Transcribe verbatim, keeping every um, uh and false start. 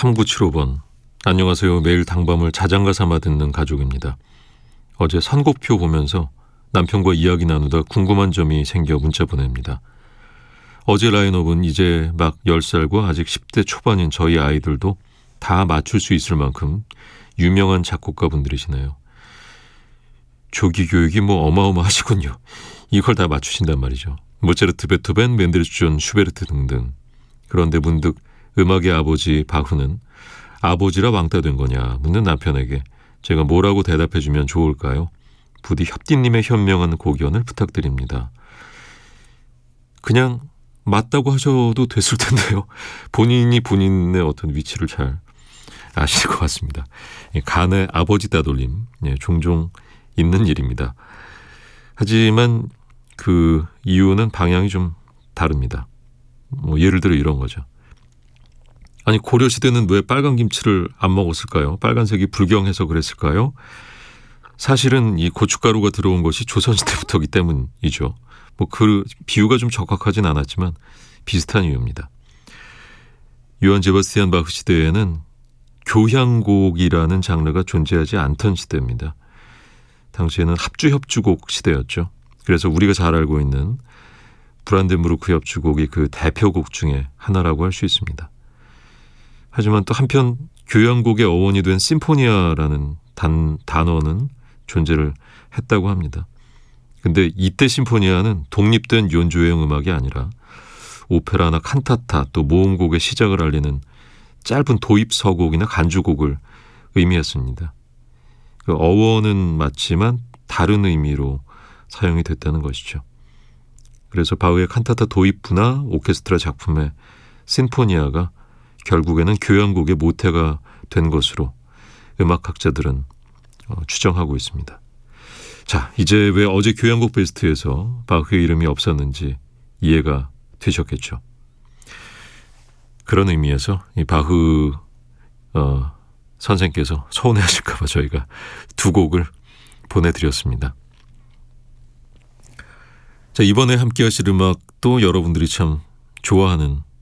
삼구칠오 번. 안녕하세요. 매일 당밤을 자장가 삼아 듣는 가족입니다. 어제 선곡표 보면서 남편과 이야기 나누다 궁금한 점이 생겨 문자 보냅니다. 어제 라인업은 이제 막 열 살과 아직 십 대 초반인 저희 아이들도 다 맞출 수 있을 만큼 유명한 작곡가분들이시네요. 조기 교육이 뭐 어마어마하시군요. 이걸 다 맞추신단 말이죠. 모차르트, 베토벤, 멘델스존, 슈베르트 등등. 그런데 문득 음악의 아버지 바흐는 아버지라 왕따 된 거냐 묻는 남편에게 제가 뭐라고 대답해주면 좋을까요? 부디 협디님의 현명한 고견을 부탁드립니다. 그냥 맞다고 하셔도 됐을 텐데요. 본인이 본인의 어떤 위치를 잘 아실 것 같습니다. 간의 아버지 따돌림, 예, 종종 있는 일입니다. 하지만 그 이유는 방향이 좀 다릅니다. 뭐 예를 들어 이런 거죠. 아니 고려시대는 왜 빨간 김치를 안 먹었을까요? 빨간색이 불경해서 그랬을까요? 사실은 이 고춧가루가 들어온 것이 조선시대부터기 때문이죠. 뭐 그 비유가 좀 적확하진 않았지만 비슷한 이유입니다. 요한 제바스티안 바흐 시대에는 교향곡이라는 장르가 존재하지 않던 시대입니다. 당시에는 합주협주곡 시대였죠. 그래서 우리가 잘 알고 있는 브란덴부르크 협주곡이 그 대표곡 중에 하나라고 할 수 있습니다. 하지만 또 한편 교향곡의 어원이 된 심포니아라는 단, 단어는 존재를 했다고 합니다. 근데 이때 심포니아는 독립된 연주회용 음악이 아니라 오페라나 칸타타 또 모음곡의 시작을 알리는 짧은 도입서곡이나 간주곡을 의미했습니다. 그 어원은 맞지만 다른 의미로 사용이 됐다는 것이죠. 그래서 바흐의 칸타타 도입부나 오케스트라 작품의 심포니아가 결국에는 교향곡의 모태가 된 것으로 음악학자들은 어, 추정하고 있습니다. 자, 이제 왜 어제 교향곡 베스트에서 바흐의 이름이 없었는지 이해가 되셨겠죠. 그런 의미에서 이 바흐 어, 선생께서 서운해하실까 봐 저희가 두 곡을 보내드렸습니다. 자, 이번에 함께 하실 음악도 여러분들이 참 좋아하는